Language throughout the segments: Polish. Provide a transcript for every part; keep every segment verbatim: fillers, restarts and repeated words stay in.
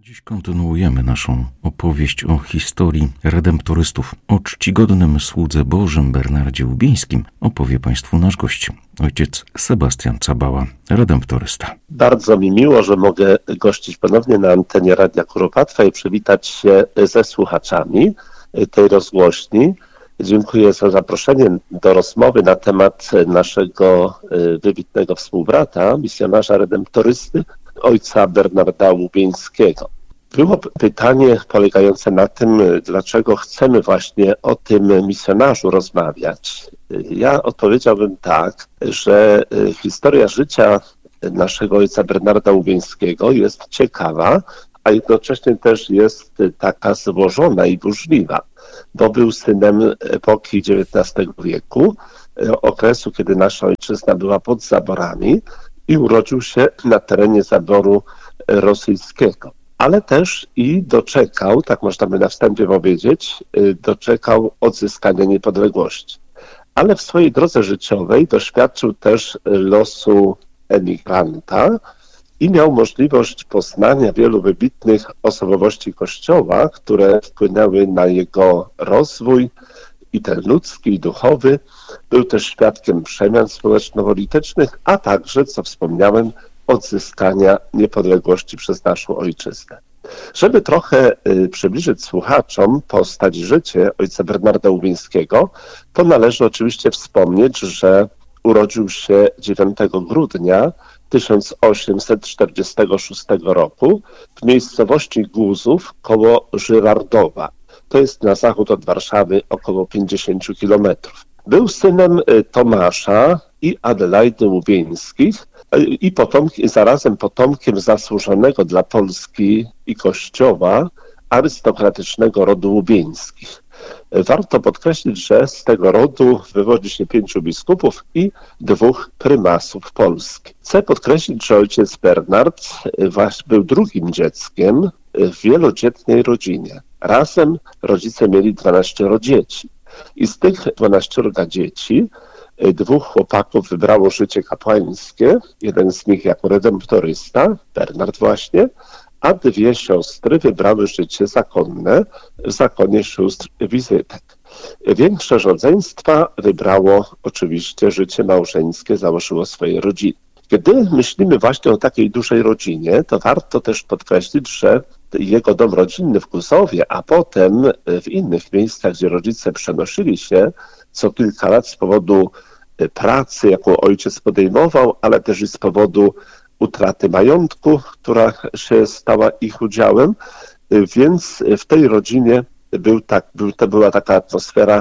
Dziś kontynuujemy naszą opowieść o historii redemptorystów. O czcigodnym słudze Bożym Bernardzie Łubińskim opowie Państwu nasz gość, ojciec Sebastian Cabała, redemptorysta. Bardzo mi miło, że mogę gościć ponownie na antenie Radia Kuropatwa i przywitać się ze słuchaczami tej rozgłośni. Dziękuję za zaproszenie do rozmowy na temat naszego wybitnego współbrata, misjonarza redemptorysty, ojca Bernarda Łubińskiego. Było pytanie polegające na tym, dlaczego chcemy właśnie o tym misjonarzu rozmawiać. Ja odpowiedziałbym tak, że historia życia naszego ojca Bernarda Łubińskiego jest ciekawa, a jednocześnie też jest taka złożona i burzliwa, bo był synem epoki dziewiętnastego wieku, okresu, kiedy nasza ojczyzna była pod zaborami i urodził się na terenie zaboru rosyjskiego. Ale też i doczekał, tak można by na wstępie powiedzieć, doczekał odzyskania niepodległości. Ale w swojej drodze życiowej doświadczył też losu emigranta i miał możliwość poznania wielu wybitnych osobowości Kościoła, które wpłynęły na jego rozwój i ten ludzki, i duchowy. Był też świadkiem przemian społeczno-politycznych, a także, co wspomniałem, odzyskania niepodległości przez naszą ojczyznę. Żeby trochę y, przybliżyć słuchaczom postać i życie ojca Bernarda Łubińskiego, to należy oczywiście wspomnieć, że urodził się dziewiątego grudnia tysiąc osiemset czterdziestego szóstego roku w miejscowości Guzów koło Żyrardowa. To jest na zachód od Warszawy około pięćdziesiąt kilometrów. Był synem Tomasza i Adelaidy Łubińskich i, potomk- i zarazem potomkiem zasłużonego dla Polski i Kościoła arystokratycznego rodu Łubińskich. Warto podkreślić, że z tego rodu wywodzi się pięciu biskupów i dwóch prymasów Polski. Chcę podkreślić, że ojciec Bernard był drugim dzieckiem w wielodzietnej rodzinie. Razem rodzice mieli dwanaścioro dzieci. I z tych dwunastu dzieci dwóch chłopaków wybrało życie kapłańskie, jeden z nich jako redemptorysta, Bernard właśnie, a dwie siostry wybrały życie zakonne w zakonie sióstr Wizytek. Większe rodzeństwa wybrało oczywiście życie małżeńskie, założyło swoje rodziny. Kiedy myślimy właśnie o takiej dużej rodzinie, to warto też podkreślić, że jego dom rodzinny w Guzowie, a potem w innych miejscach, gdzie rodzice przenosili się co kilka lat z powodu pracy, jaką ojciec podejmował, ale też i z powodu utraty majątku, która się stała ich udziałem, więc w tej rodzinie był tak, był, to była taka atmosfera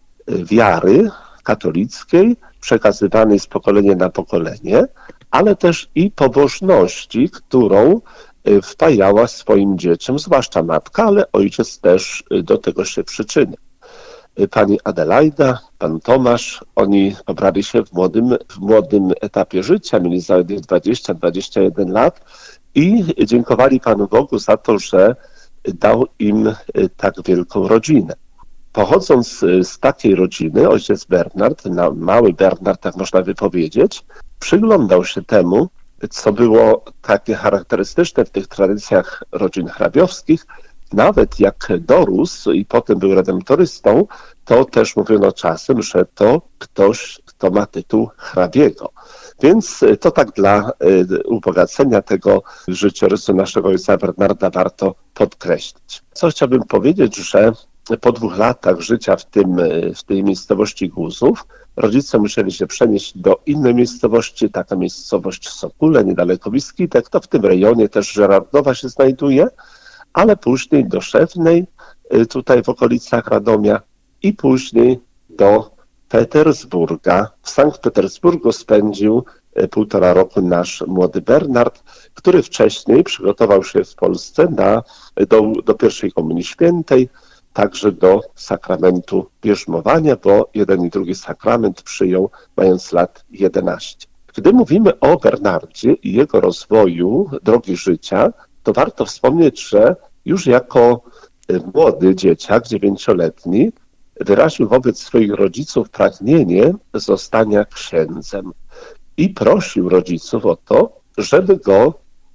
wiary katolickiej, przekazywanej z pokolenia na pokolenie, ale też i pobożności, którą wpajała swoim dzieciom, zwłaszcza matka, ale ojciec też do tego się przyczynił. Pani Adelaida, pan Tomasz, oni pobrali się w młodym, w młodym etapie życia, mieli zaledwie dwadzieścia dwadzieścia jeden lat i dziękowali Panu Bogu za to, że dał im tak wielką rodzinę. Pochodząc z takiej rodziny, ojciec Bernard, mały Bernard, tak można by powiedzieć, przyglądał się temu, co było takie charakterystyczne w tych tradycjach rodzin hrabiowskich. Nawet jak dorósł i potem był redemptorystą, to też mówiono czasem, że to ktoś, kto ma tytuł hrabiego. Więc to tak dla ubogacenia tego życiorysu naszego ojca Bernarda warto podkreślić. Co chciałbym powiedzieć, że po dwóch latach życia w, tym, w tej miejscowości Guzów rodzice musieli się przenieść do innej miejscowości, taka miejscowość Sokóle, niedaleko Biskitek, to w tym rejonie też Żyrardowa się znajduje, ale później do Szewnej, tutaj w okolicach Radomia i później do Petersburga. W Sankt Petersburgu spędził półtora roku nasz młody Bernard, który wcześniej przygotował się w Polsce na, do, do pierwszej Komunii Świętej, także do sakramentu bierzmowania, bo jeden i drugi sakrament przyjął mając lat jedenaście. Gdy mówimy o Bernardzie i jego rozwoju drogi życia, to warto wspomnieć, że już jako młody dzieciak, dziewięcioletni, wyraził wobec swoich rodziców pragnienie zostania księdzem i prosił rodziców o to, żeby go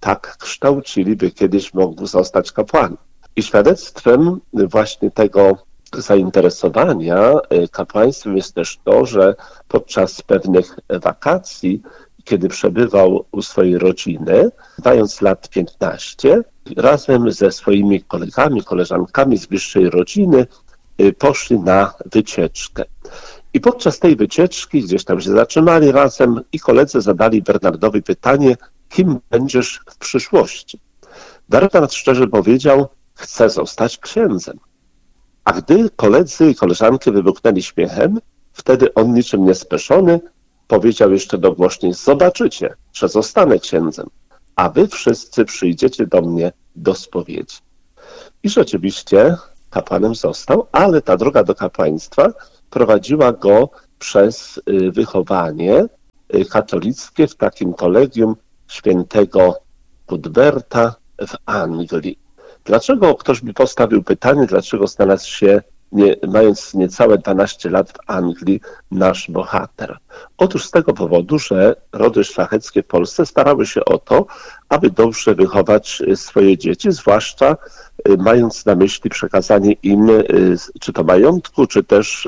tak kształcili, by kiedyś mógł zostać kapłanem. I świadectwem właśnie tego zainteresowania kapłaństwem jest też to, że podczas pewnych wakacji, kiedy przebywał u swojej rodziny, mając lat piętnaście, razem ze swoimi kolegami, koleżankami z bliższej rodziny poszli na wycieczkę. I podczas tej wycieczki gdzieś tam się zatrzymali razem i koledzy zadali Bernardowi pytanie, kim będziesz w przyszłości. Bernard szczerze powiedział, chcę zostać księdzem. A gdy koledzy i koleżanki wybuchnęli śmiechem, wtedy on niczym niespeszony powiedział jeszcze dogłośnie, zobaczycie, że zostanę księdzem, a wy wszyscy przyjdziecie do mnie do spowiedzi. I rzeczywiście kapłanem został, ale ta droga do kapłaństwa prowadziła go przez wychowanie katolickie w takim kolegium świętego Cuthberta w Anglii. Dlaczego ktoś mi postawił pytanie, dlaczego znalazł się, nie, mając niecałe dwanaście lat w Anglii, nasz bohater? Otóż z tego powodu, że rody szlacheckie w Polsce starały się o to, aby dobrze wychować swoje dzieci, zwłaszcza mając na myśli przekazanie im czy to majątku, czy też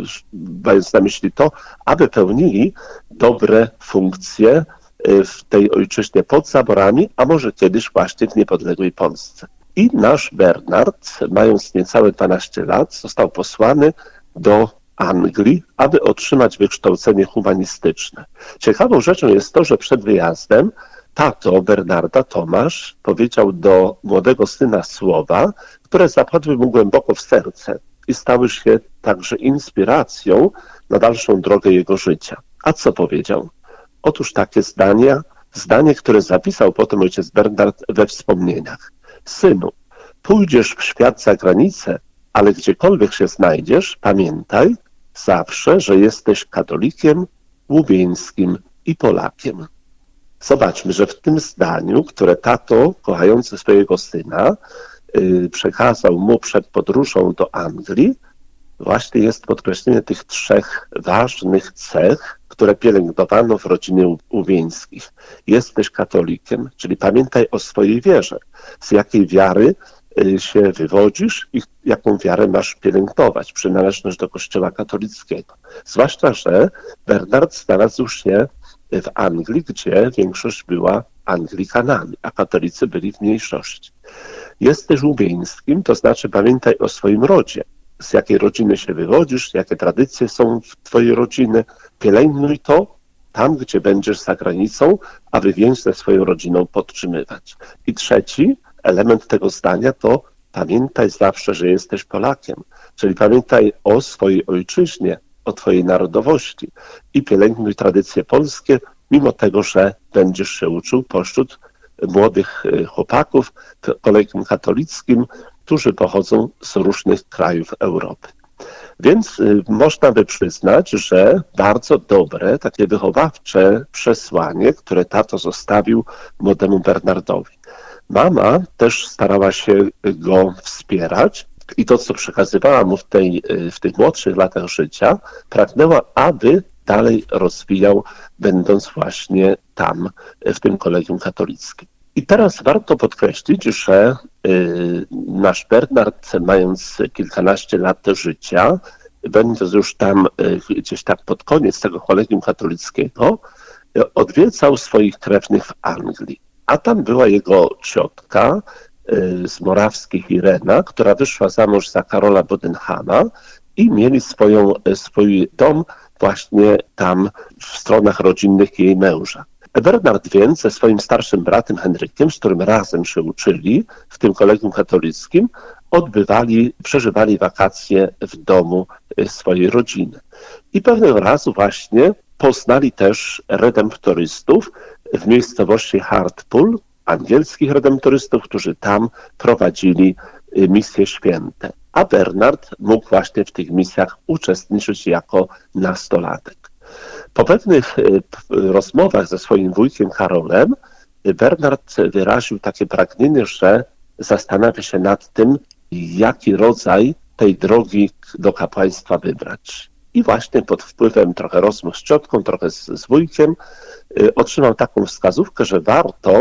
mając na myśli to, aby pełnili dobre funkcje w tej ojczyźnie pod zaborami, a może kiedyś właśnie w niepodległej Polsce. I nasz Bernard, mając niecałe dwanaście lat, został posłany do Anglii, aby otrzymać wykształcenie humanistyczne. Ciekawą rzeczą jest to, że przed wyjazdem tato Bernarda, Tomasz, powiedział do młodego syna słowa, które zapadły mu głęboko w serce i stały się także inspiracją na dalszą drogę jego życia. A co powiedział? Otóż takie zdania, zdanie, które zapisał potem ojciec Bernard we wspomnieniach. Synu, pójdziesz w świat za granicę, ale gdziekolwiek się znajdziesz, pamiętaj zawsze, że jesteś katolikiem, łubieńskim i Polakiem. Zobaczmy, że w tym zdaniu, które tato, kochający swojego syna, yy, przekazał mu przed podróżą do Anglii, właśnie jest podkreślenie tych trzech ważnych cech, które pielęgnowano w rodzinie Łubieńskich. Jesteś katolikiem, czyli pamiętaj o swojej wierze, z jakiej wiary się wywodzisz i jaką wiarę masz pielęgnować, przynależność do Kościoła katolickiego. Zwłaszcza, że Bernard znalazł się w Anglii, gdzie większość była Anglikanami, a katolicy byli w mniejszości. Jesteś łubieńskim, to znaczy pamiętaj o swoim rodzie, z jakiej rodziny się wywodzisz, jakie tradycje są w twojej rodziny, pielęgnuj to tam, gdzie będziesz za granicą, aby więź ze swoją rodziną podtrzymywać. I trzeci element tego zdania to pamiętaj zawsze, że jesteś Polakiem, czyli pamiętaj o swojej ojczyźnie, o twojej narodowości i pielęgnuj tradycje polskie, mimo tego, że będziesz się uczył pośród młodych chłopaków w kolegium katolickim, którzy pochodzą z różnych krajów Europy. Więc y, można by przyznać, że bardzo dobre, takie wychowawcze przesłanie, które tato zostawił młodemu Bernardowi. Mama też starała się go wspierać i to, co przekazywała mu w, tej, w tych młodszych latach życia, pragnęła, aby dalej rozwijał, będąc właśnie tam, w tym kolegium katolickim. I teraz warto podkreślić, że y, nasz Bernard, mając kilkanaście lat życia, będąc już tam y, gdzieś tak pod koniec tego kolegium katolickiego, y, odwiedzał swoich krewnych w Anglii. A tam była jego ciotka y, z Morawskich, Irena, która wyszła za mąż za Karola Bodenhama i mieli swoją, y, swój dom właśnie tam w stronach rodzinnych jej męża. Bernard więc ze swoim starszym bratem Henrykiem, z którym razem się uczyli w tym kolegium katolickim, odbywali, przeżywali wakacje w domu swojej rodziny. I pewnego razu właśnie poznali też redemptorystów w miejscowości Hartpool, angielskich redemptorystów, którzy tam prowadzili misje święte. A Bernard mógł właśnie w tych misjach uczestniczyć jako nastolatek. Po pewnych rozmowach ze swoim wujkiem Karolem Bernard wyraził takie pragnienie, że zastanawia się nad tym, jaki rodzaj tej drogi do kapłaństwa wybrać. I właśnie pod wpływem trochę rozmów z ciotką, trochę z, z wujkiem otrzymał taką wskazówkę, że warto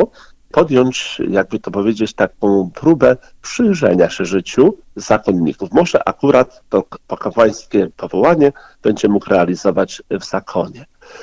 podjąć, jakby to powiedzieć, taką próbę przyjrzenia się życiu zakonników. Może akurat to kapłańskie powołanie będzie mógł realizować w zakonie.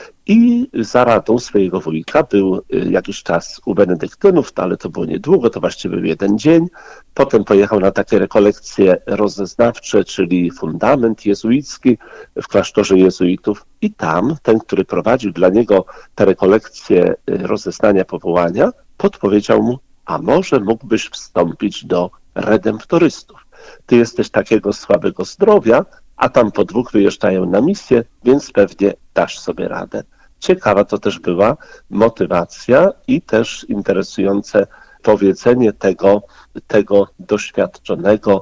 I za radą swojego wujka był jakiś czas u benedyktynów, ale to było niedługo, to właściwie był jeden dzień. Potem pojechał na takie rekolekcje rozeznawcze, czyli fundament jezuicki w klasztorze jezuitów. I tam ten, który prowadził dla niego te rekolekcje rozeznania powołania, podpowiedział mu, a może mógłbyś wstąpić do redemptorystów. Ty jesteś takiego słabego zdrowia, a tam po dwóch wyjeżdżają na misję, więc pewnie dasz sobie radę. Ciekawa to też była motywacja i też interesujące powiedzenie tego, tego doświadczonego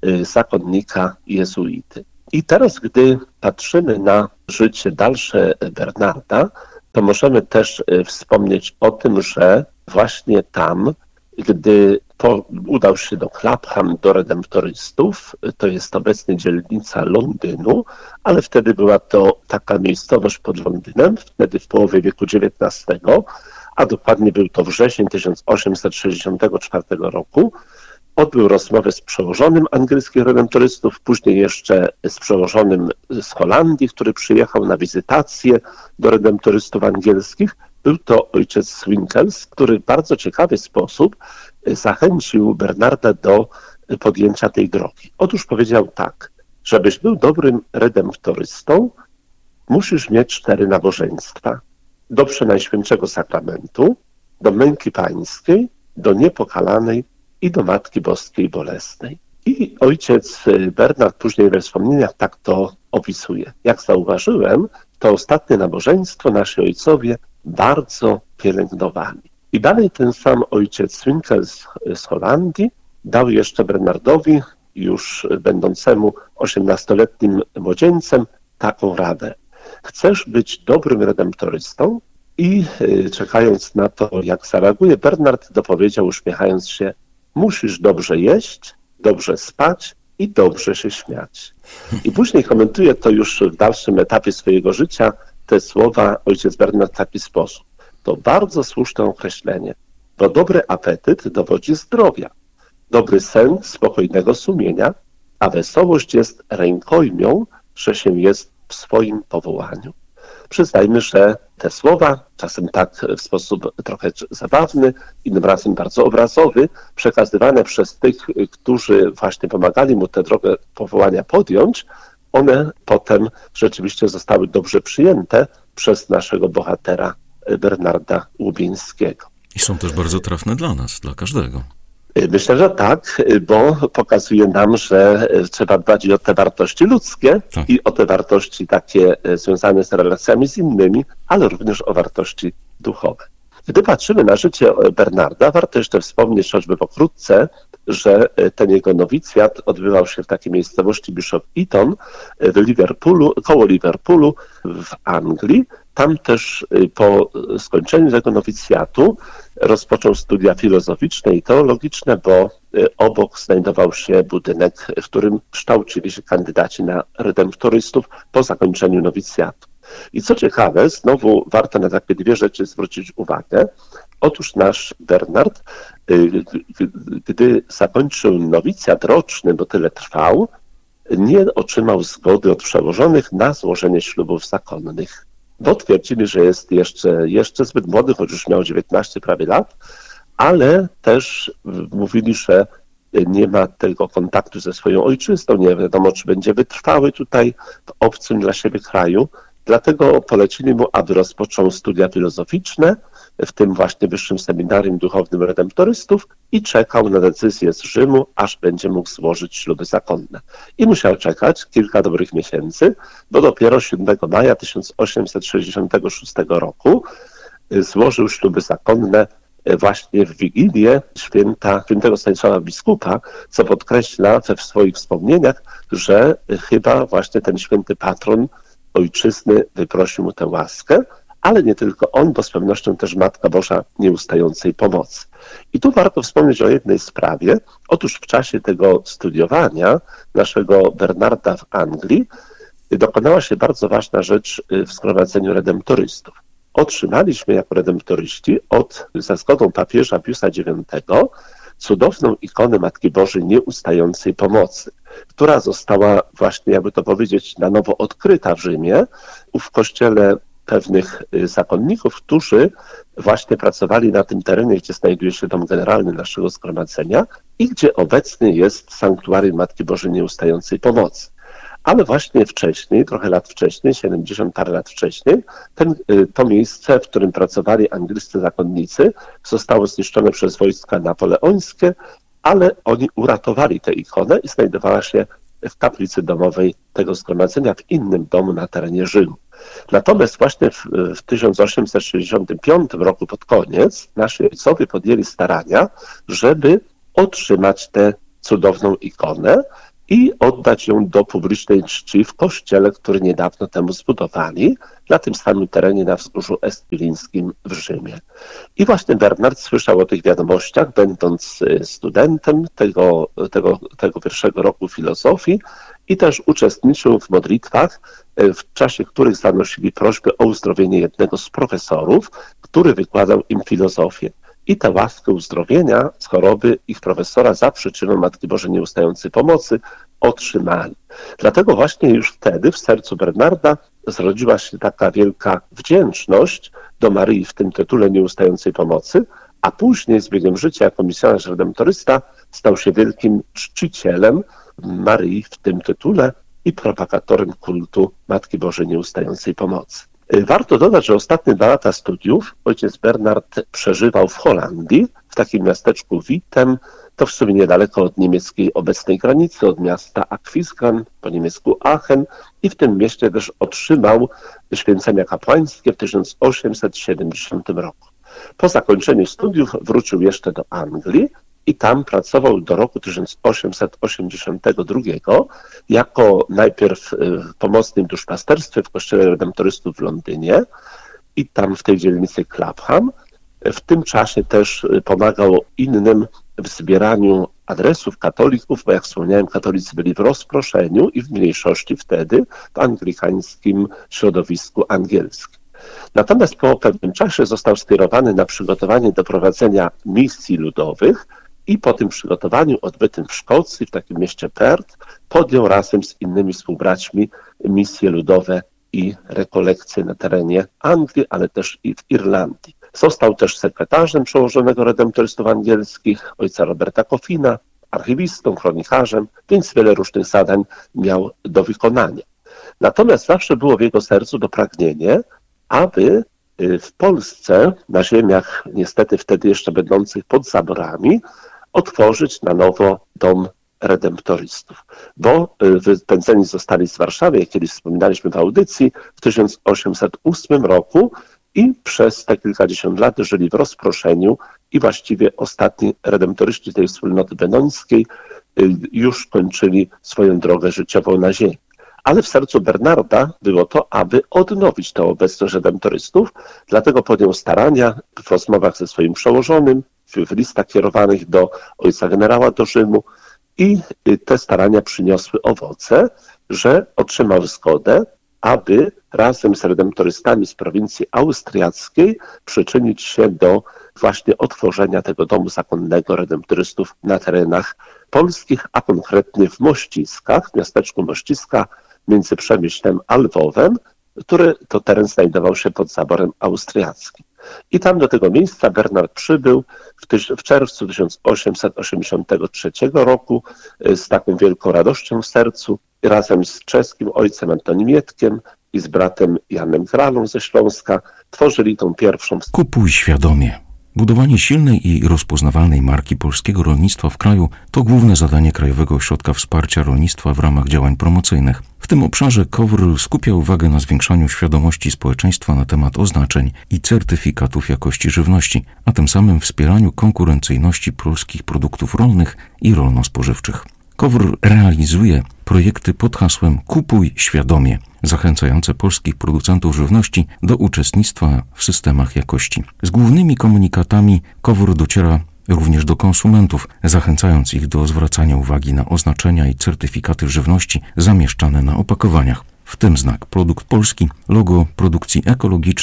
zakonnika jezuity. I teraz, gdy patrzymy na życie dalsze Bernarda, to możemy też wspomnieć o tym, że właśnie tam, gdy po, udał się do Clapham, do redemptorystów, to jest obecnie dzielnica Londynu, ale wtedy była to taka miejscowość pod Londynem, wtedy w połowie wieku dziewiętnastego, a dokładnie był to wrzesień tysiąc osiemset sześćdziesiątego czwartego roku, odbył rozmowę z przełożonym angielskich redemptorystów, później jeszcze z przełożonym z Holandii, który przyjechał na wizytację do redemptorystów angielskich. Był to ojciec Swinkels, który w bardzo ciekawy sposób zachęcił Bernarda do podjęcia tej drogi. Otóż powiedział tak, żebyś był dobrym redemptorystą, musisz mieć cztery nabożeństwa. Do Przenajświętszego Sakramentu, do Męki Pańskiej, do Niepokalanej i do Matki Boskiej Bolesnej. I ojciec Bernard później we wspomnieniach tak to opisuje. Jak zauważyłem, to ostatnie nabożeństwo nasi ojcowie bardzo pielęgnowali. I dalej ten sam ojciec Swinkel z, z Holandii dał jeszcze Bernardowi, już będącemu osiemnastoletnim młodzieńcem, taką radę. Chcesz być dobrym redemptorystą? I y, czekając na to, jak zareaguje, Bernard dopowiedział, uśmiechając się, musisz dobrze jeść, dobrze spać i dobrze się śmiać. I później komentuje to już w dalszym etapie swojego życia, te słowa ojciec Bernard w taki sposób. To bardzo słuszne określenie, bo dobry apetyt dowodzi zdrowia, dobry sen spokojnego sumienia, a wesołość jest rękojmią, że się jest w swoim powołaniu. Przyznajmy, że te słowa, czasem tak w sposób trochę zabawny, innym razem bardzo obrazowy, przekazywane przez tych, którzy właśnie pomagali mu tę drogę powołania podjąć, one potem rzeczywiście zostały dobrze przyjęte przez naszego bohatera Bernarda Łubieńskiego. I są też bardzo trafne dla nas, dla każdego. Myślę, że tak, bo pokazuje nam, że trzeba dbać i o te wartości ludzkie, tak, i o te wartości takie związane z relacjami z innymi, ale również o wartości duchowe. Gdy patrzymy na życie Bernarda, warto jeszcze wspomnieć choćby pokrótce, że ten jego nowicjat odbywał się w takiej miejscowości Bishop Eton w Liverpoolu, koło Liverpoolu w Anglii. Tam też po skończeniu tego nowicjatu rozpoczął studia filozoficzne i teologiczne, bo obok znajdował się budynek, w którym kształcili się kandydaci na redemptorystów po zakończeniu nowicjatu. I co ciekawe, znowu warto na takie dwie rzeczy zwrócić uwagę. Otóż nasz Bernard, gdy zakończył nowicjat roczny, bo tyle trwał, nie otrzymał zgody od przełożonych na złożenie ślubów zakonnych, bo twierdzili, że jest jeszcze, jeszcze zbyt młody, choć już miał dziewiętnaście prawie lat, ale też mówili, że nie ma tego kontaktu ze swoją ojczyzną, nie wiadomo, czy będzie wytrwały tutaj w obcym dla siebie kraju. Dlatego polecili mu, aby rozpoczął studia filozoficzne, w tym właśnie Wyższym Seminarium Duchownym Redemptorystów, i czekał na decyzję z Rzymu, aż będzie mógł złożyć śluby zakonne. I musiał czekać kilka dobrych miesięcy, bo dopiero siódmego maja tysiąc osiemset sześćdziesiątego szóstego roku złożył śluby zakonne właśnie w Wigilię święta, świętego Stanisława Biskupa, co podkreśla we swoich wspomnieniach, że chyba właśnie ten święty patron ojczyzny wyprosił mu tę łaskę, ale nie tylko on, bo z pewnością też Matka Boża Nieustającej Pomocy. I tu warto wspomnieć o jednej sprawie. Otóż w czasie tego studiowania naszego Bernarda w Anglii dokonała się bardzo ważna rzecz w zgromadzeniu redemptorystów. otrzymaliśmy jako redemptoryści od, za zgodą papieża Piusa dziewiątego cudowną ikonę Matki Bożej Nieustającej Pomocy, która została właśnie, jakby to powiedzieć, na nowo odkryta w Rzymie, w kościele pewnych zakonników, którzy właśnie pracowali na tym terenie, gdzie znajduje się dom generalny naszego zgromadzenia i gdzie obecnie jest sanktuarium Matki Bożej Nieustającej Pomocy. Ale właśnie wcześniej, trochę lat wcześniej, siedemdziesiąt parę lat wcześniej, ten, to miejsce, w którym pracowali angielscy zakonnicy, zostało zniszczone przez wojska napoleońskie, ale oni uratowali tę ikonę i znajdowała się w kaplicy domowej tego zgromadzenia w innym domu na terenie Rzymu. Natomiast właśnie w, w tysiąc osiemset sześćdziesiątym piątym roku pod koniec nasi ojcowie podjęli starania, żeby otrzymać tę cudowną ikonę i oddać ją do publicznej czci w kościele, który niedawno temu zbudowali na tym samym terenie na Wzgórzu Esquilińskim w Rzymie. I właśnie Bernard słyszał o tych wiadomościach, będąc studentem tego, tego, tego pierwszego roku filozofii i też uczestniczył w modlitwach, w czasie których zanosili prośbę o uzdrowienie jednego z profesorów, który wykładał im filozofię. I tę łaskę uzdrowienia z choroby ich profesora za przyczyną Matki Bożej Nieustającej Pomocy otrzymali. Dlatego właśnie już wtedy w sercu Bernarda zrodziła się taka wielka wdzięczność do Maryi w tym tytule Nieustającej Pomocy, a później z biegiem życia jako misjonarz redemptorysta stał się wielkim czcicielem Maryi w tym tytule i propagatorem kultu Matki Bożej Nieustającej Pomocy. Warto dodać, że ostatnie dwa lata studiów ojciec Bernard przeżywał w Holandii, w takim miasteczku Wittem, to w sumie niedaleko od niemieckiej obecnej granicy, od miasta Aquisgrán, po niemiecku Aachen, i w tym mieście też otrzymał święcenia kapłańskie w tysiąc osiemset siedemdziesiątym roku. Po zakończeniu studiów wrócił jeszcze do Anglii i tam pracował do roku tysiąc osiemset osiemdziesiątego drugiego jako najpierw w pomocnym duszpasterstwie w Kościele Redemptorystów w Londynie i tam w tej dzielnicy Clapham. W tym czasie też pomagał innym w zbieraniu adresów katolików, bo jak wspomniałem, katolicy byli w rozproszeniu i w mniejszości wtedy w anglikańskim środowisku angielskim. Natomiast po pewnym czasie został skierowany na przygotowanie do prowadzenia misji ludowych i po tym przygotowaniu odbytym w Szkocji, w takim mieście Perth, podjął razem z innymi współbraćmi misje ludowe i rekolekcje na terenie Anglii, ale też i w Irlandii. Został też sekretarzem przełożonego redemptorystów angielskich, ojca Roberta Coffina, archiwistą, kronikarzem, więc wiele różnych zadań miał do wykonania. Natomiast zawsze było w jego sercu to pragnienie, aby w Polsce, na ziemiach niestety wtedy jeszcze będących pod zaborami, otworzyć na nowo dom redemptorystów, bo wypędzeni zostali z Warszawy, jak kiedyś wspominaliśmy w audycji, w tysiąc osiemset ósmym roku i przez te kilkadziesiąt lat żyli w rozproszeniu i właściwie ostatni redemptoryści tej wspólnoty benońskiej już kończyli swoją drogę życiową na ziemi. Ale w sercu Bernarda było to, aby odnowić tę obecność redemptorystów, dlatego podjął starania w rozmowach ze swoim przełożonym, w listach kierowanych do ojca generała do Rzymu i te starania przyniosły owoce, że otrzymał zgodę, aby razem z redemptorystami z prowincji austriackiej przyczynić się do właśnie otworzenia tego domu zakonnego redemptorystów na terenach polskich, a konkretnie w Mościskach, w miasteczku Mościska między Przemyślem a Lwowem, który to teren znajdował się pod zaborem austriackim. I tam do tego miejsca Bernard przybył w, tyś, w czerwcu tysiąc osiemset osiemdziesiątego trzeciego roku z taką wielką radością w sercu razem z czeskim ojcem Antonim Mietkiem i z bratem Janem Gralą ze Śląska tworzyli tą pierwszą... Kupuj świadomie. Budowanie silnej i rozpoznawalnej marki polskiego rolnictwa w kraju to główne zadanie Krajowego Ośrodka Wsparcia Rolnictwa w ramach działań promocyjnych. W tym obszarze KOWR skupia uwagę na zwiększaniu świadomości społeczeństwa na temat oznaczeń i certyfikatów jakości żywności, a tym samym wspieraniu konkurencyjności polskich produktów rolnych i rolno-spożywczych. KOWR realizuje projekty pod hasłem Kupuj świadomie, zachęcające polskich producentów żywności do uczestnictwa w systemach jakości. Z głównymi komunikatami KOWR dociera również do konsumentów, zachęcając ich do zwracania uwagi na oznaczenia i certyfikaty żywności zamieszczane na opakowaniach, w tym znak produkt polski, logo produkcji ekologicznej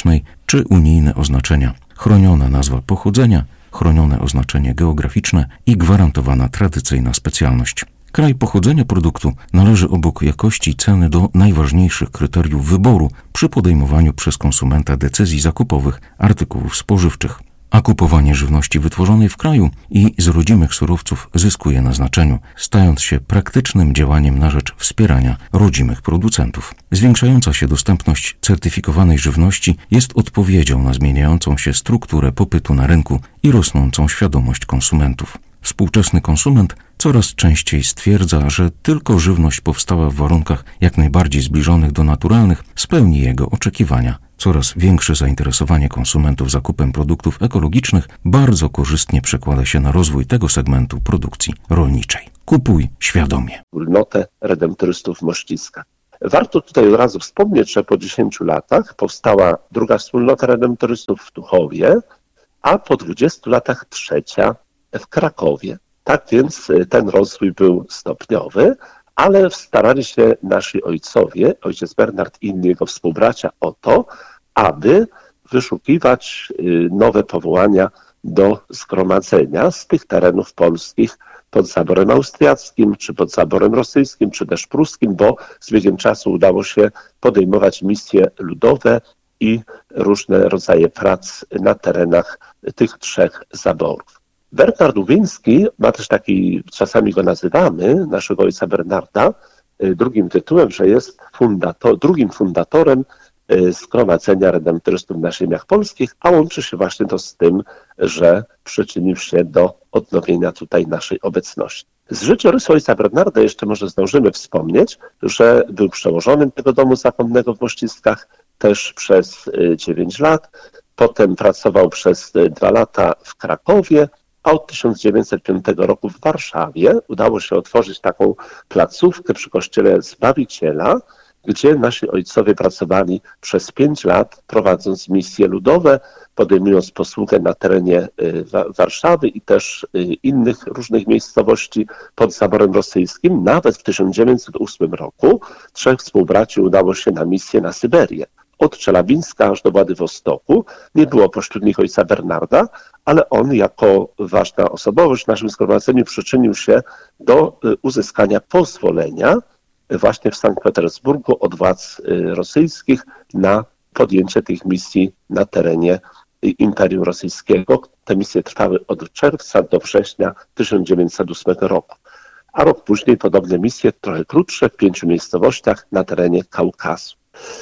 czy unijne oznaczenia, chroniona nazwa pochodzenia, chronione oznaczenie geograficzne i gwarantowana tradycyjna specjalność. Kraj pochodzenia produktu należy obok jakości i ceny do najważniejszych kryteriów wyboru przy podejmowaniu przez konsumenta decyzji zakupowych artykułów spożywczych. A kupowanie żywności wytworzonej w kraju i z rodzimych surowców zyskuje na znaczeniu, stając się praktycznym działaniem na rzecz wspierania rodzimych producentów. Zwiększająca się dostępność certyfikowanej żywności jest odpowiedzią na zmieniającą się strukturę popytu na rynku i rosnącą świadomość konsumentów. Współczesny konsument coraz częściej stwierdza, że tylko żywność powstała w warunkach jak najbardziej zbliżonych do naturalnych spełni jego oczekiwania. Coraz większe zainteresowanie konsumentów zakupem produktów ekologicznych bardzo korzystnie przekłada się na rozwój tego segmentu produkcji rolniczej. Kupuj świadomie. Wspólnotę redemptorystów w Mościskach. Warto tutaj od razu wspomnieć, że po dziesięciu latach powstała druga wspólnota redemptorystów w Tuchowie, a po dwudziestu latach trzecia w Krakowie. Tak więc ten rozwój był stopniowy, ale starali się nasi ojcowie, ojciec Bernard i inni jego współbracia o to, aby wyszukiwać nowe powołania do zgromadzenia z tych terenów polskich pod zaborem austriackim, czy pod zaborem rosyjskim, czy też pruskim, bo z biegiem czasu udało się podejmować misje ludowe i różne rodzaje prac na terenach tych trzech zaborów. Bernard Łubiński ma też taki, czasami go nazywamy, naszego ojca Bernarda, drugim tytułem, że jest fundator, drugim fundatorem Zgromadzenia Redemptorystów na ziemiach polskich, a łączy się właśnie to z tym, że przyczynił się do odnowienia tutaj naszej obecności. Z życiorysu ojca Bernarda jeszcze może zdążymy wspomnieć, że był przełożonym tego domu zakonnego w Mościskach też przez dziewięć lat, potem pracował przez dwa lata w Krakowie, a od tysiąc dziewięćset piątego roku w Warszawie udało się otworzyć taką placówkę przy kościele Zbawiciela, gdzie nasi ojcowie pracowali przez pięć lat, prowadząc misje ludowe, podejmując posługę na terenie Warszawy i też innych różnych miejscowości pod zaborem rosyjskim. Nawet w tysiąc dziewięćset ósmym roku trzech współbraci udało się na misję na Syberię. Od Czelabińska aż do Władywostoku. Nie było pośród nich ojca Bernarda, ale on jako ważna osobowość w naszym zgromadzeniu przyczynił się do uzyskania pozwolenia właśnie w Sankt Petersburgu od władz rosyjskich na podjęcie tych misji na terenie Imperium Rosyjskiego. Te misje trwały od czerwca do września tysiąc dziewięćset ósmego roku. A rok później podobne misje, trochę krótsze, w pięciu miejscowościach na terenie Kaukazu.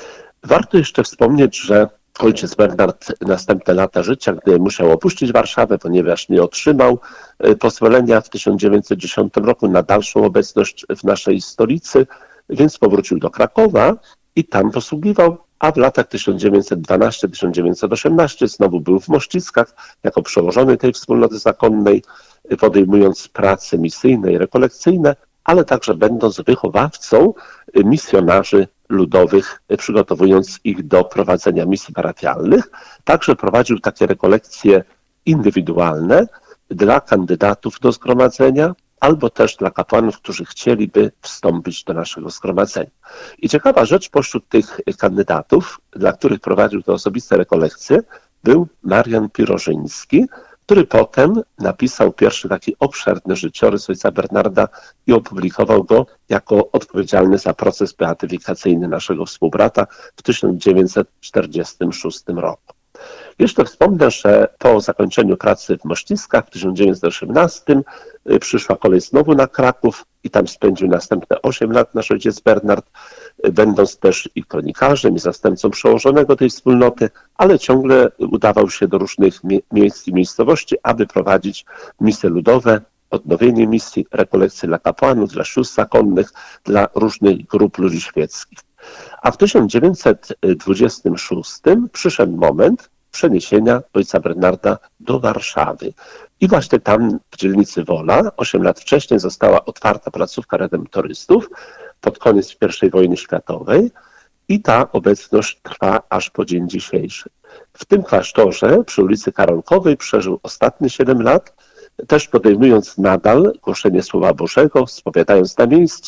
Warto jeszcze wspomnieć, że ojciec Bernard następne lata życia, gdy musiał opuścić Warszawę, ponieważ nie otrzymał pozwolenia w tysiąc dziewięćset dziesiątym roku na dalszą obecność w naszej stolicy, więc powrócił do Krakowa i tam posługiwał, a w latach tysiąc dziewięćset dwunastym do tysiąc dziewięćset osiemnastego znowu był w Mościskach jako przełożony tej wspólnoty zakonnej, podejmując prace misyjne i rekolekcyjne, ale także będąc wychowawcą misjonarzy ludowych, przygotowując ich do prowadzenia misji parafialnych. Także prowadził takie rekolekcje indywidualne dla kandydatów do zgromadzenia, albo też dla kapłanów, którzy chcieliby wstąpić do naszego zgromadzenia. I ciekawa rzecz, pośród tych kandydatów, dla których prowadził te osobiste rekolekcje, był Marian Pirożyński, który potem napisał pierwszy taki obszerny życiorys ojca Bernarda i opublikował go jako odpowiedzialny za proces beatyfikacyjny naszego współbrata w tysiąc dziewięćset czterdziestym szóstym roku. Jeszcze wspomnę, że po zakończeniu pracy w Mościskach w tysiąc dziewięćset osiemnastym przyszła kolej znowu na Kraków i tam spędził następne osiem lat nasz ojciec Bernard, będąc też i kronikarzem, i zastępcą przełożonego tej wspólnoty, ale ciągle udawał się do różnych mie- miejsc i miejscowości, aby prowadzić misje ludowe, odnowienie misji, rekolekcje dla kapłanów, dla sióstr zakonnych, dla różnych grup ludzi świeckich. A w tysiąc dziewięćset dwudziestym szóstym przyszedł moment przeniesienia ojca Bernarda do Warszawy. I właśnie tam w dzielnicy Wola, osiem lat wcześniej, została otwarta placówka redemptorystów pod koniec pierwszej wojny światowej i ta obecność trwa aż po dzień dzisiejszy. W tym klasztorze przy ulicy Karolkowej przeżył ostatnie siedem lat, też podejmując nadal głoszenie Słowa Bożego, spowiadając na miejscu,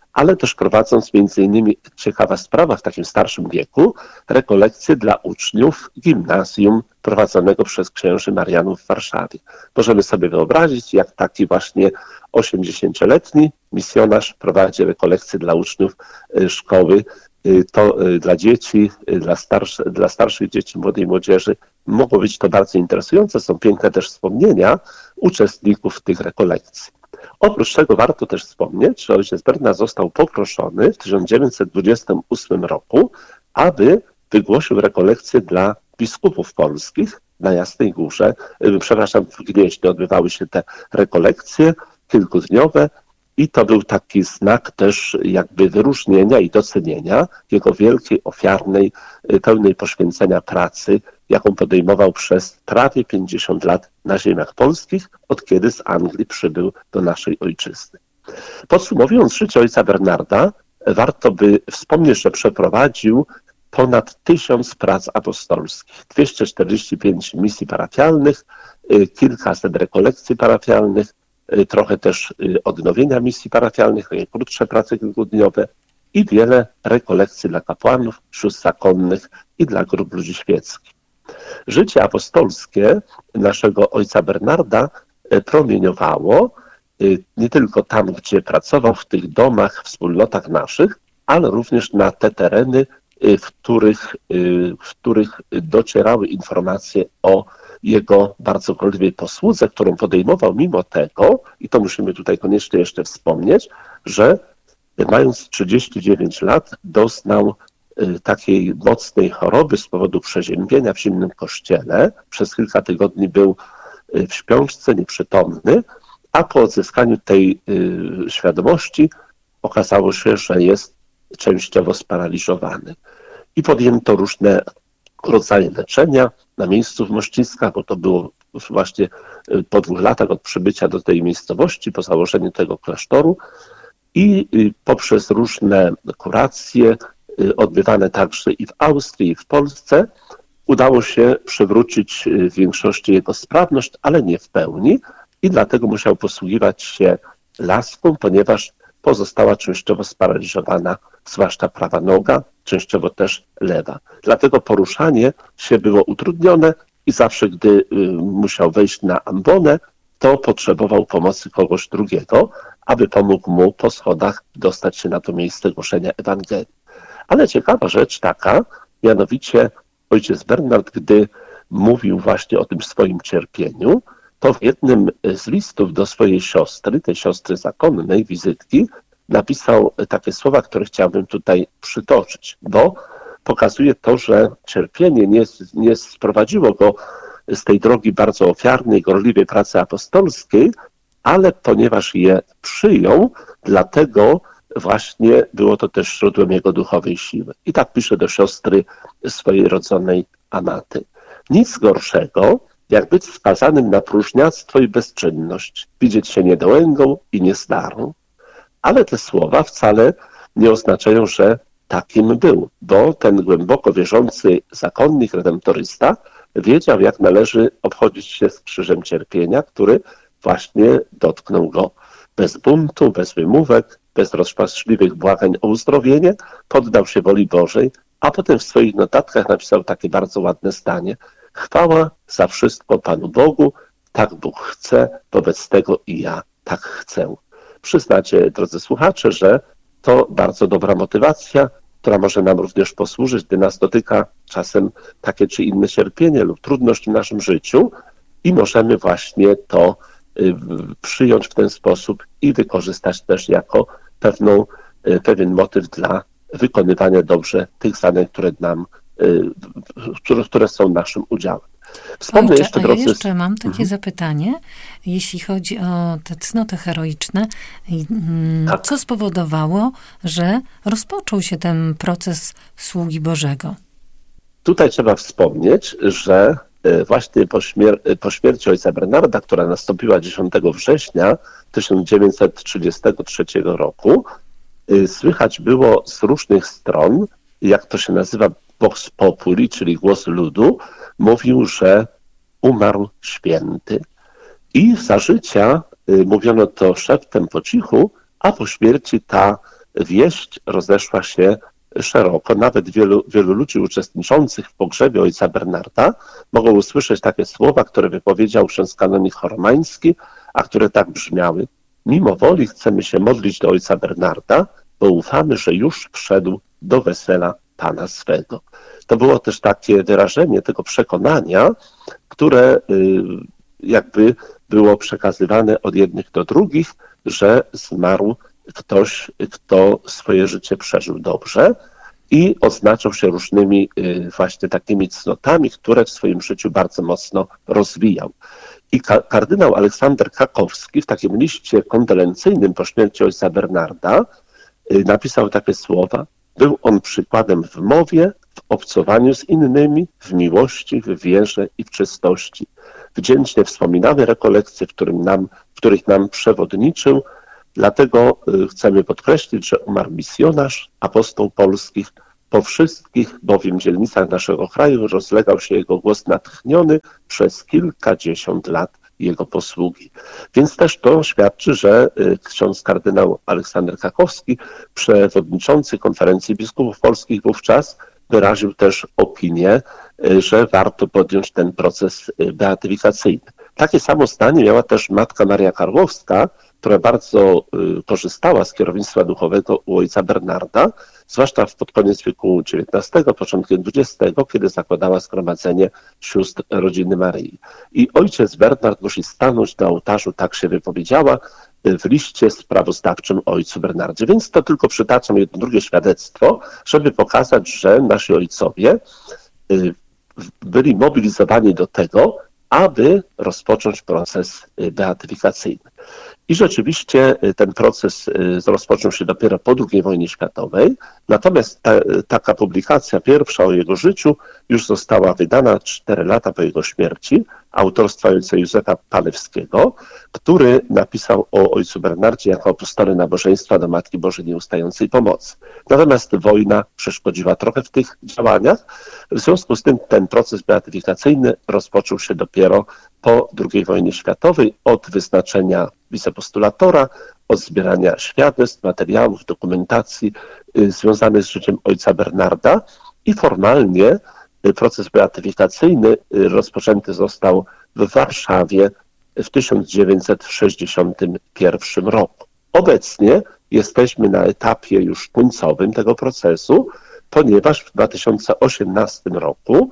ale też prowadząc między innymi, ciekawa sprawa, w takim starszym wieku, rekolekcje dla uczniów gimnazjum prowadzonego przez księży Marianów w Warszawie. Możemy sobie wyobrazić, jak taki właśnie osiemdziesięcioletni misjonarz prowadzi rekolekcje dla uczniów szkoły. To dla dzieci, dla, starszy, dla starszych dzieci, młodej młodzieży mogło być to bardzo interesujące. Są piękne też wspomnienia uczestników tych rekolekcji. Oprócz tego warto też wspomnieć, że ojciec Bernard został poproszony w tysiąc dziewięćset dwudziestym ósmym roku, aby wygłosił rekolekcje dla biskupów polskich na Jasnej Górze. Przepraszam, w Gnieźnie odbywały się te rekolekcje kilkudniowe i to był taki znak też jakby wyróżnienia i docenienia jego wielkiej, ofiarnej, pełnej poświęcenia pracy, jaką podejmował przez prawie pięćdziesiąt lat na ziemiach polskich, od kiedy z Anglii przybył do naszej ojczyzny. Podsumowując życie ojca Bernarda, warto by wspomnieć, że przeprowadził ponad tysiąc prac apostolskich, dwieście czterdzieści pięć misji parafialnych, kilkaset rekolekcji parafialnych, trochę też odnowienia misji parafialnych, krótsze prace kilkudniowe i wiele rekolekcji dla kapłanów, sióstr zakonnych i dla grup ludzi świeckich. Życie apostolskie naszego ojca Bernarda promieniowało nie tylko tam, gdzie pracował, w tych domach, wspólnotach naszych, ale również na te tereny, w których, w których docierały informacje o jego bardzo gorliwej posłudze, którą podejmował mimo tego, i to musimy tutaj koniecznie jeszcze wspomnieć, że mając trzydzieści dziewięć lat doznał takiej mocnej choroby z powodu przeziębienia w zimnym kościele. Przez kilka tygodni był w śpiączce, nieprzytomny, a po odzyskaniu tej świadomości okazało się, że jest częściowo sparaliżowany. I podjęto różne rodzaje leczenia na miejscu w Mościskach, bo to było właśnie po dwóch latach od przybycia do tej miejscowości, po założeniu tego klasztoru i poprzez różne kuracje odbywane także i w Austrii, i w Polsce, udało się przywrócić w większości jego sprawność, ale nie w pełni i dlatego musiał posługiwać się laską, ponieważ pozostała częściowo sparaliżowana, zwłaszcza prawa noga, częściowo też lewa. Dlatego poruszanie się było utrudnione i zawsze, gdy musiał wejść na ambonę, to potrzebował pomocy kogoś drugiego, aby pomógł mu po schodach dostać się na to miejsce głoszenia Ewangelii. Ale ciekawa rzecz taka, mianowicie ojciec Bernard, gdy mówił właśnie o tym swoim cierpieniu, to w jednym z listów do swojej siostry, tej siostry zakonnej, wizytki, napisał takie słowa, które chciałbym tutaj przytoczyć, bo pokazuje to, że cierpienie nie, nie sprowadziło go z tej drogi bardzo ofiarnej, gorliwej pracy apostolskiej, ale ponieważ je przyjął, dlatego właśnie było to też źródłem jego duchowej siły. I tak pisze do siostry swojej rodzonej Amaty. Nic gorszego, jak być skazanym na próżniactwo i bezczynność, widzieć się niedołęgą i niestarą. Ale te słowa wcale nie oznaczają, że takim był, bo ten głęboko wierzący zakonnik, redemptorysta wiedział, jak należy obchodzić się z krzyżem cierpienia, który właśnie dotknął go bez buntu, bez wymówek, bez rozpaczliwych błagań o uzdrowienie, poddał się woli Bożej, a potem w swoich notatkach napisał takie bardzo ładne zdanie: chwała za wszystko Panu Bogu, tak Bóg chce, wobec tego i ja tak chcę. Przyznacie, drodzy słuchacze, że to bardzo dobra motywacja, która może nam również posłużyć, gdy nas dotyka czasem takie czy inne cierpienie lub trudność w naszym życiu i możemy właśnie to przyjąć w ten sposób i wykorzystać też jako pewną, pewien motyw dla wykonywania dobrze tych zadań, które nam, które są naszym udziałem. Wspomnę Ojcze, jeszcze, drodzy... ja jeszcze mam takie mhm. zapytanie, jeśli chodzi o te cnoty heroiczne. Tak. Co spowodowało, że rozpoczął się ten proces sługi Bożego? Tutaj trzeba wspomnieć, że właśnie po, śmier- po śmierci ojca Bernarda, która nastąpiła dziesiątego września tysiąc dziewięćset trzydziestego trzeciego roku, słychać było z różnych stron, jak to się nazywa, vox populi, czyli głos ludu, mówił, że umarł święty. I za życia mówiono to szeptem po cichu, a po śmierci ta wieść rozeszła się szeroko. Nawet wielu, wielu ludzi uczestniczących w pogrzebie ojca Bernarda mogą usłyszeć takie słowa, które wypowiedział ksiądz kanonik Choromański, a które tak brzmiały: mimo woli chcemy się modlić do ojca Bernarda, bo ufamy, że już wszedł do wesela Pana swego. To było też takie wyrażenie tego przekonania, które jakby było przekazywane od jednych do drugich, że zmarł ktoś, kto swoje życie przeżył dobrze i odznaczał się różnymi właśnie takimi cnotami, które w swoim życiu bardzo mocno rozwijał. I kardynał Aleksander Kakowski w takim liście kondolencyjnym po śmierci ojca Bernarda napisał takie słowa: był on przykładem w mowie, w obcowaniu z innymi, w miłości, w wierze i w czystości. Wdzięcznie wspominamy rekolekcje, w, którym nam, w których nam przewodniczył. Dlatego chcemy podkreślić, że umarł misjonarz, apostoł polskich. Po wszystkich bowiem dzielnicach naszego kraju rozlegał się jego głos natchniony przez kilkadziesiąt lat jego posługi. Więc też to świadczy, że ksiądz kardynał Aleksander Kakowski, przewodniczący Konferencji Biskupów Polskich wówczas, wyraził też opinię, że warto podjąć ten proces beatyfikacyjny. Takie samo zdanie miała też matka Maria Karłowska, która bardzo korzystała z kierownictwa duchowego u ojca Bernarda, zwłaszcza pod koniec wieku dziewiętnastego, początkiem dwudziestego, kiedy zakładała zgromadzenie sióstr rodziny Maryi. I ojciec Bernard musi stanąć na ołtarzu, tak się wypowiedziała w liście sprawozdawczym o ojcu Bernardzie. Więc to tylko przytaczam jedno drugie świadectwo, żeby pokazać, że nasi ojcowie byli mobilizowani do tego, aby rozpocząć proces beatyfikacyjny. I rzeczywiście ten proces rozpoczął się dopiero po drugiej wojnie światowej, natomiast ta, taka publikacja pierwsza o jego życiu już została wydana cztery lata po jego śmierci, autorstwa ojca Józefa Palewskiego, który napisał o ojcu Bernardzie jako apostole nabożeństwa do Matki Bożej Nieustającej Pomocy. Natomiast wojna przeszkodziła trochę w tych działaniach, w związku z tym ten proces beatyfikacyjny rozpoczął się dopiero po drugiej wojnie światowej, od wyznaczenia wicepostulatora, od zbierania świadectw, materiałów, dokumentacji y, związanych z życiem ojca Bernarda i formalnie y, proces beatyfikacyjny y, rozpoczęty został w Warszawie w tysiąc dziewięćset sześćdziesiątym pierwszym roku. Obecnie jesteśmy na etapie już końcowym tego procesu, ponieważ w dwa tysiące osiemnastym roku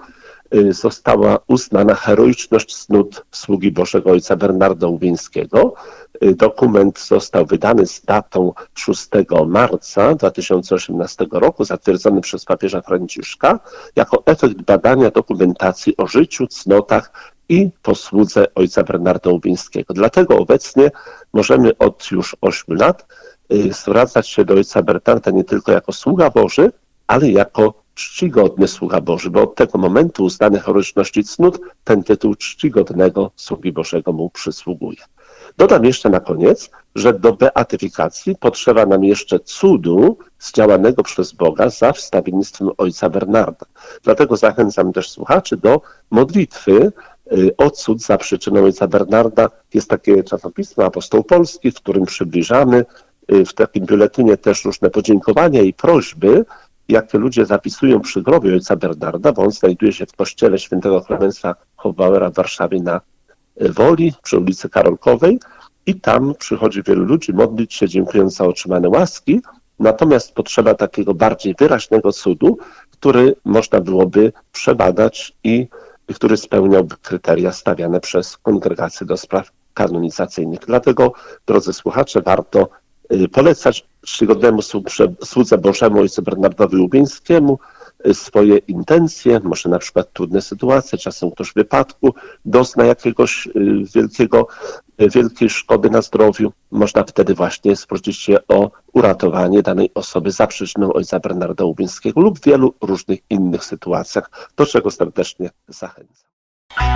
została uznana heroiczność cnót sługi Bożego ojca Bernarda Łubieńskiego. Dokument został wydany z datą szóstego marca dwa tysiące osiemnastego roku, zatwierdzony przez papieża Franciszka, jako efekt badania dokumentacji o życiu, cnotach i posłudze ojca Bernarda Łubieńskiego. Dlatego obecnie możemy od już ośmiu lat zwracać się do ojca Bernarda nie tylko jako sługa Boży, ale jako czcigodny sługa Boży, bo od tego momentu uznany heroiczności cnót ten tytuł czcigodnego sługi Bożego mu przysługuje. Dodam jeszcze na koniec, że do beatyfikacji potrzeba nam jeszcze cudu zdziałanego przez Boga za wstawiennictwem ojca Bernarda. Dlatego zachęcam też słuchaczy do modlitwy o cud za przyczyną ojca Bernarda. Jest takie czasopismo Apostoł Polski, w którym przybliżamy w takim biuletynie też różne podziękowania i prośby, jakie ludzie zapisują przy grobie ojca Bernarda, bo on znajduje się w kościele świętego Klemensa Hofbauera w Warszawie na Woli, przy ulicy Karolkowej, i tam przychodzi wielu ludzi modlić się, dziękując za otrzymane łaski, natomiast potrzeba takiego bardziej wyraźnego cudu, który można byłoby przebadać i który spełniałby kryteria stawiane przez Kongregację do Spraw Kanonizacyjnych. Dlatego, drodzy słuchacze, warto polecać czcigodnemu słudze Bożemu ojcu Bernardowi Łubieńskiemu swoje intencje, może na przykład trudne sytuacje, czasem ktoś w wypadku dozna jakiegoś wielkiego, wielkiej szkody na zdrowiu. Można wtedy właśnie zwrócić się o uratowanie danej osoby za przyczyną ojca Bernarda Łubieńskiego lub w wielu różnych innych sytuacjach, do czego serdecznie zachęcam.